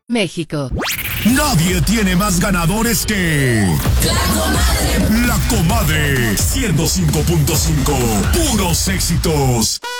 México. Nadie tiene más ganadores que... La Comadre 105.5. Puros éxitos.